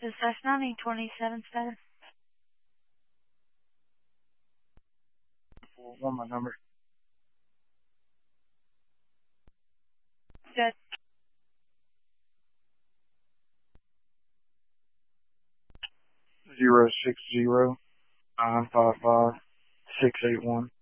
is Cessna 927 status. One my number. Good. 060-955-681.